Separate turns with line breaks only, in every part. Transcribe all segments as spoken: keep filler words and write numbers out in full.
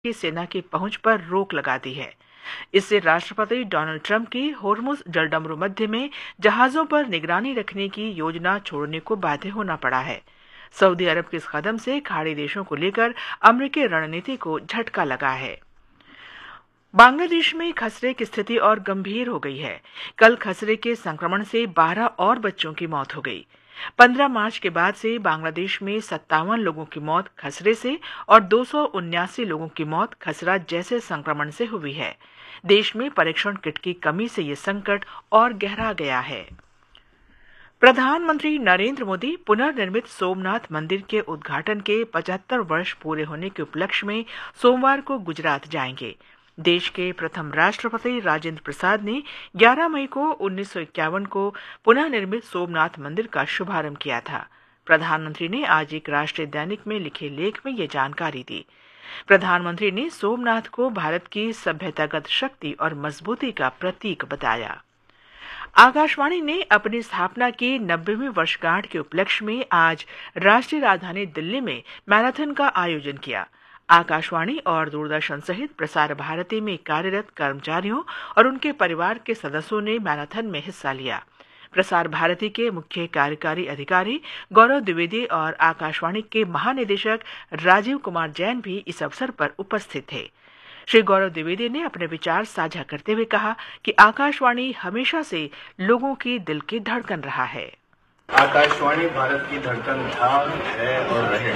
की सेना की पहुंच पर रोक लगा दी है। इससे राष्ट्रपति डोनाल्ड ट्रंप की होर्मुज जलडमरू मध्य में जहाजों पर निगरानी रखने की योजना छोड़ने को बाध्य होना पड़ा है। सऊदी अरब के इस कदम से खाड़ी देशों को लेकर अमेरिकी रणनीति को झटका लगा है। बांग्लादेश में खसरे की स्थिति और गंभीर हो गई है। कल खसरे के संक्रमण से बारह और बच्चों की मौत हो गई। पंद्रह मार्च के बाद से बांग्लादेश में सत्तावन लोगों की मौत खसरे से और दो सौ उन्यासी लोगों की मौत खसरा जैसे संक्रमण से हुई है। देश में परीक्षण किट की कमी से ये संकट और गहरा गया है। प्रधानमंत्री नरेंद्र मोदी पुनर्निर्मित सोमनाथ मंदिर के उद्घाटन के पचहत्तर वर्ष पूरे होने के उपलक्ष्य में सोमवार को गुजरात जाएंगे। देश के प्रथम राष्ट्रपति राजेंद्र प्रसाद ने ग्यारह मई को उन्नीस सौ इक्यावन को पुनः निर्मित सोमनाथ मंदिर का शुभारंभ किया था। प्रधानमंत्री ने आज एक राष्ट्रीय दैनिक में लिखे लेख में ये जानकारी दी। प्रधानमंत्री ने सोमनाथ को भारत की सभ्यतागत शक्ति और मजबूती का प्रतीक बताया। आकाशवाणी ने अपनी स्थापना की नब्बेवीं वर्षगांठ के उपलक्ष्य में आज राष्ट्रीय राजधानी दिल्ली में मैराथन का आयोजन किया। आकाशवाणी और दूरदर्शन सहित प्रसार भारती में कार्यरत कर्मचारियों और उनके परिवार के सदस्यों ने मैराथन में हिस्सा लिया। प्रसार भारती के मुख्य कार्यकारी अधिकारी गौरव द्विवेदी और आकाशवाणी के महानिदेशक राजीव कुमार जैन भी इस अवसर पर उपस्थित थे। श्री गौरव द्विवेदी ने अपने विचार साझा करते हुए कहा कि आकाशवाणी हमेशा से लोगों की दिल की धड़कन रहा है।
आकाशवाणी भारत की धड़कन था, है और रहे।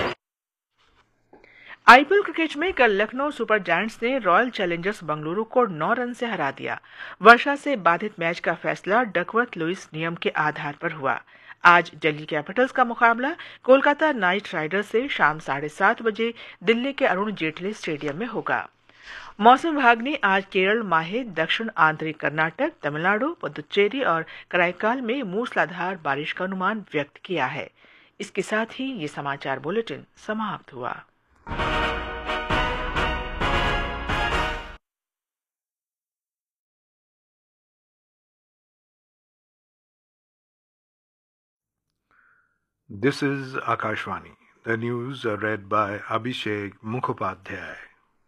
आईपीएल क्रिकेट में कल लखनऊ सुपर जायंट्स ने रॉयल चैलेंजर्स बंगलुरु को नौ रन से हरा दिया। वर्षा से बाधित मैच का फैसला डकवर्थ लुइस नियम के आधार पर हुआ। आज दिल्ली कैपिटल्स का मुकाबला कोलकाता नाइट राइडर्स से शाम साढ़े सात बजे दिल्ली के अरुण जेटली स्टेडियम में होगा। मौसम विभाग ने आज केरल, माहे, दक्षिण आंतरिक कर्नाटक, तमिलनाडु, पुदुचेरी और कराईकाल में मूसलाधार बारिश का अनुमान व्यक्त किया है। इसके साथ ही ये समाचार बुलेटिन समाप्त हुआ।
This is Akashvani. The news are read by Abhishek Mukhopadhyay.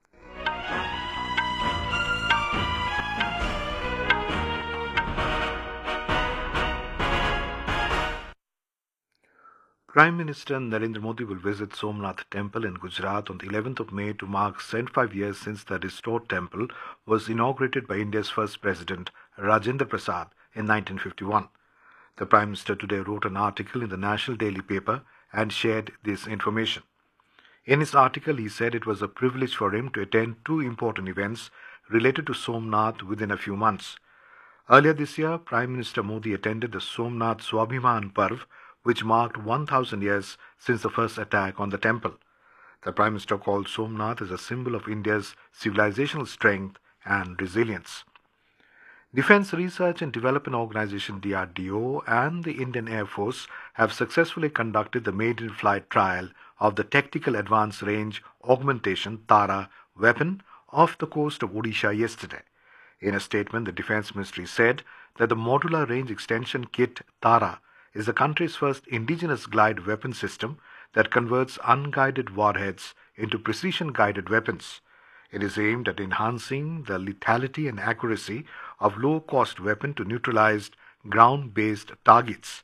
Prime Minister Narendra Modi will visit Somnath Temple in Gujarat on the eleventh of May to mark seventy-five years since the restored temple was inaugurated by India's first President Rajendra Prasad in nineteen fifty-one. The Prime Minister today wrote an article in the National Daily paper and shared this information. In his article, he said it was a privilege for him to attend two important events related to Somnath within a few months. Earlier this year, Prime Minister Modi attended the Somnath Swabhiman Parv, which marked one thousand years since the first attack on the temple. The Prime Minister called Somnath as a symbol of India's civilizational strength and resilience. Defense Research and Development Organization D R D O and the Indian Air Force have successfully conducted the maiden flight trial of the Tactical Advanced Range Augmentation TARA weapon off the coast of Odisha yesterday. In a statement, the Defense Ministry said that the Modular Range Extension Kit TARA is the country's first indigenous glide weapon system that converts unguided warheads into precision-guided weapons. It is aimed at enhancing the lethality and accuracy of low-cost weapon to neutralize ground-based targets.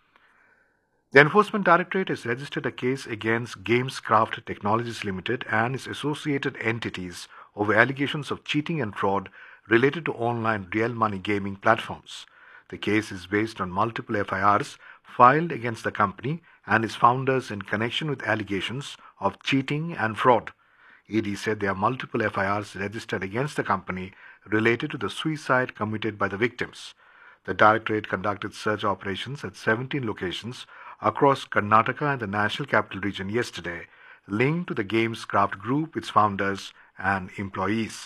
The Enforcement Directorate has registered a case against Gamescraft Technologies Limited and its associated entities over allegations of cheating and fraud related to online real money gaming platforms. The case is based on multiple F I Rs filed against the company and its founders in connection with allegations of cheating and fraud. E D said there are multiple F I Rs registered against the company related to the suicide committed by the victims. The Directorate conducted search operations at seventeen locations across Karnataka and the National Capital Region yesterday, linked to the Gamescraft Group, its founders and employees.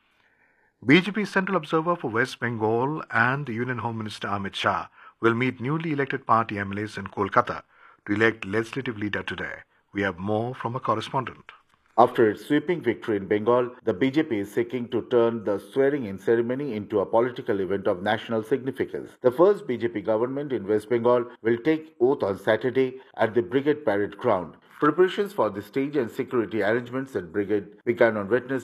B J P Central Observer for West Bengal and the Union Home Minister Amit Shah will meet newly elected party M L As in Kolkata to elect legislative leader today. We have more from a correspondent.
After its sweeping victory in Bengal, the B J P is seeking to turn the swearing-in ceremony into a political event of national significance. The first B J P government in West Bengal will take oath on Saturday at the Brigade Parade Ground. Preparations for the stage and security arrangements at Brigade began on Wednesday.